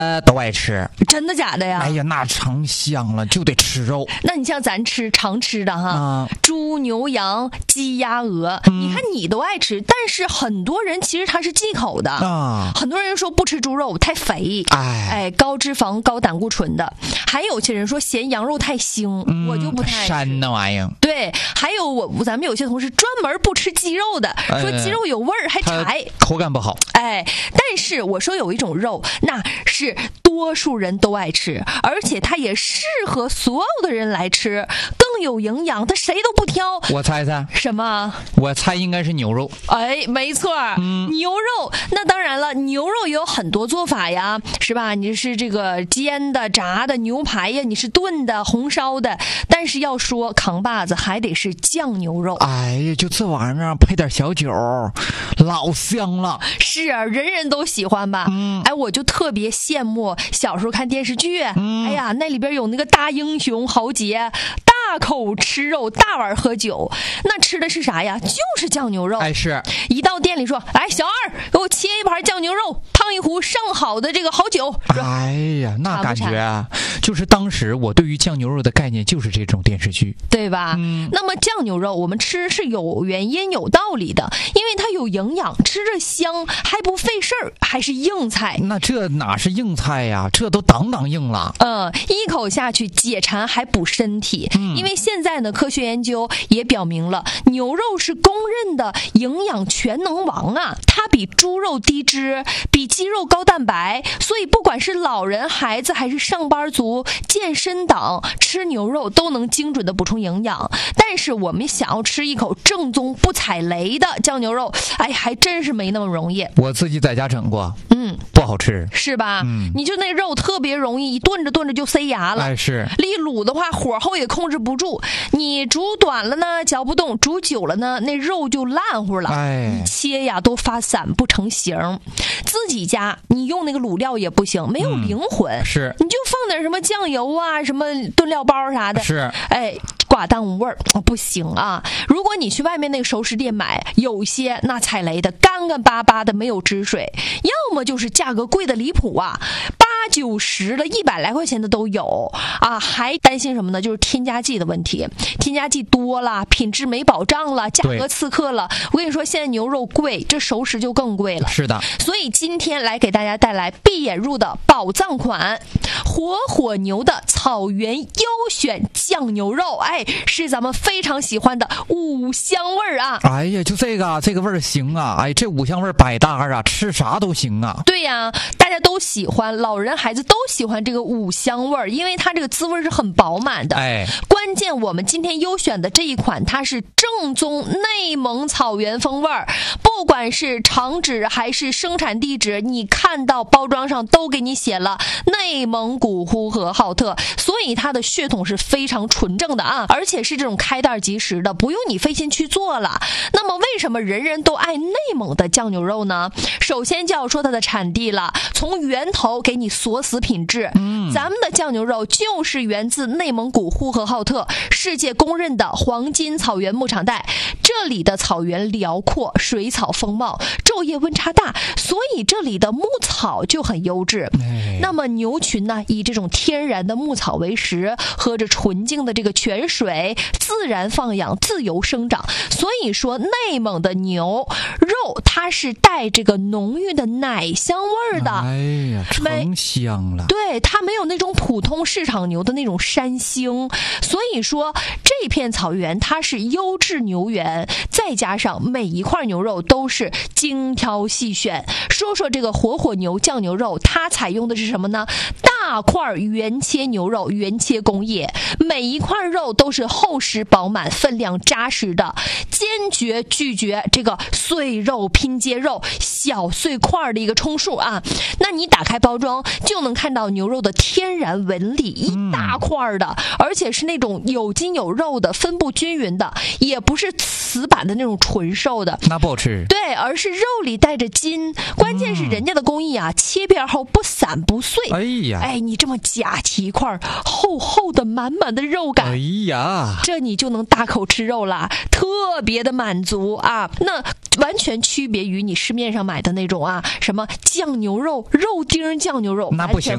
都爱吃。 真的假的呀？ 哎呀，那成香了，就得吃肉。 那你像咱常吃的哈，猪牛羊鸡鸭鹅，你看你都爱吃，但是很多人其实他是忌口的啊。很多人说不吃猪肉太肥，高脂肪高胆固醇的。还有些人说嫌羊肉太腥，我就不太爱吃。 膻那玩意儿。 对，还有咱们有些同事专门不吃鸡肉的，说鸡肉有味儿还柴， 口感不好。 但是我说有一种肉，那是多数人都爱吃，而且它也适合所有的人来吃，更有营养，它谁都不挑。 我猜猜什么？ 我猜应该是牛肉。 没错，牛肉。那当然了，牛肉也有很多做法呀，是吧？你是这个煎的、炸的，牛排呀，你是炖的、红烧的。但是要说扛把子，还得是酱牛肉。 就这玩意儿配点小酒，老香了。 是啊，人人都喜欢吧？我就特别羡慕小时候看电视剧，那里边有那个大英雄豪杰，大口吃肉，大碗喝酒，那吃的是啥呀？就是酱牛肉。 是一到店里说，来小二，给我切一盘酱牛肉，烫一壶上好的这个好酒。 那感觉啊，就是当时我对于酱牛肉的概念就是这种电视剧， 对吧？那么酱牛肉我们吃是有原因有道理的，因为它有营养，吃着香，还不费事儿，还是硬菜。 那这哪是硬菜呀？这都当硬了。 一口下去解馋还补身体。因为现在呢，科学研究也表明了，牛肉是公认的营养全能王啊，它比猪肉低脂，比鸡肉高蛋白，所以不管是老人、孩子还是上班族、健身党，吃牛肉都能精准的补充营养。但是我们想要吃一口正宗不踩雷的酱牛肉，还真是没那么容易。 我自己在家整过，不好吃， 是吧？你就那肉特别容易，一炖着炖着就塞牙了。 是。 一卤的话，火候也控制不住，你煮短了呢嚼不动，煮久了呢那肉就烂乎了。你切呀都发散不成形。自己家你用那个卤料也不行，没有灵魂。 是。 你就放点什么酱油啊，什么炖料包啥的。 是。 寡淡无味儿，不行啊！如果你去外面那个熟食店买，有些那踩雷的干干巴巴的没有汁水，要么就是价格贵的离谱啊，80、90了，100来块钱的都有啊！还担心什么呢？就是添加剂的问题，添加剂多了，品质没保障了，价格刺客了。我跟你说，现在牛肉贵，这熟食就更贵了。 是的。 所以今天来给大家带来闭眼入的宝藏款——火火牛的草原优选酱牛肉，是咱们非常喜欢的五香味儿啊！ 就这个味儿行啊！这五香味儿百搭啊，吃啥都行啊！ 对呀，大家都喜欢，老人孩子都喜欢这个五香味儿，因为它这个滋味是很饱满的。关键我们今天优选的这一款，它是正宗内蒙草原风味儿，不管是厂址还是生产地址，你看到包装上都给你写了内蒙古呼和浩特，所以它的血统是非常纯正的啊！而且是这种开袋即食的，不用你费心去做了。那么为什么人人都爱内蒙的酱牛肉呢？首先就要说它的产地了，从源头给你锁死品质。咱们的酱牛肉就是源自内蒙古呼和浩特，世界公认的黄金草原牧场带。这里的草原辽阔，水草丰茂，昼夜温差大，所以这里的牧草就很优质。那么牛群呢，以这种天然的牧草为食，喝着纯净的这个泉水，自然放养，自由生长。所以说内蒙的牛肉它是带这个浓郁的奶香味儿的。 成香了。 对，它没有那种普通市场牛的那种膻腥。所以说这片草原它是优质牛源，再加上每一块牛肉都是精挑细选。说说这个火火牛酱牛肉，它采用的是什么呢？大块原切牛肉，原切工业，每一块肉都是厚实饱满，分量扎实的，坚决拒绝这个碎肉拼接肉小碎块的一个充数啊。那你打开包装就能看到牛肉的天然纹理，一大块的，而且是那种有筋有肉的，分布均匀的，也不是死板的那种纯瘦的， 那不好吃。 对，而是肉里带着筋，关键是人家的工艺啊，切片后不散不碎。你这么夹起一块厚厚的满满的肉感，这你就能大口吃肉啦，特别的满足啊！那完全区别于你市面上买的那种啊，什么酱牛肉、肉丁酱牛肉， 那不行。